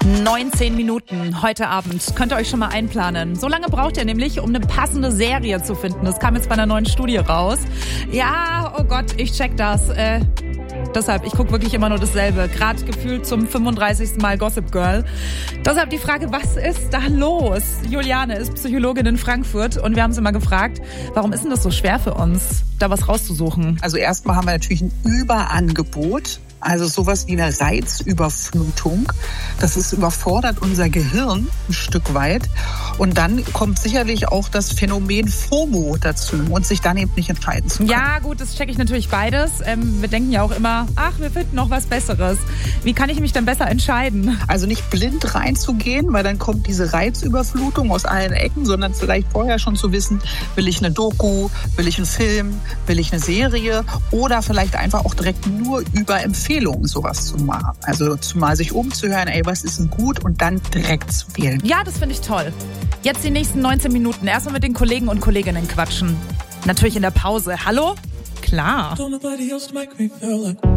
19 Minuten heute Abend. Könnt ihr euch schon mal einplanen. So lange braucht ihr nämlich, um eine passende Serie zu finden. Das kam jetzt bei einer neuen Studie raus. Ja, oh Gott, ich check das. Deshalb, ich gucke wirklich immer nur dasselbe. Gerade gefühlt zum 35. Mal Gossip Girl. Deshalb die Frage, was ist da los? Juliane ist Psychologin in Frankfurt und wir haben sie mal gefragt, warum ist denn das so schwer für uns, da was rauszusuchen? Also erstmal haben wir natürlich ein Überangebot. Also sowas wie eine Reizüberflutung. Das überfordert unser Gehirn ein Stück weit. Und dann kommt sicherlich auch das Phänomen FOMO dazu und sich dann eben nicht entscheiden zu können. Ja gut, das checke ich natürlich beides. Wir denken ja auch immer, wir finden noch was Besseres. Wie kann ich mich dann besser entscheiden? Also nicht blind reinzugehen, weil dann kommt diese Reizüberflutung aus allen Ecken, sondern vielleicht vorher schon zu wissen, will ich eine Doku, will ich einen Film, will ich eine Serie oder vielleicht einfach auch direkt nur über Empfehlungen sowas zu machen. Also zumal sich umzuhören, was ist denn gut und dann direkt zu wählen. Ja, das finde ich toll. Jetzt die nächsten 19 Minuten. Erstmal mit den Kollegen und Kolleginnen quatschen. Natürlich in der Pause. Hallo? Klar.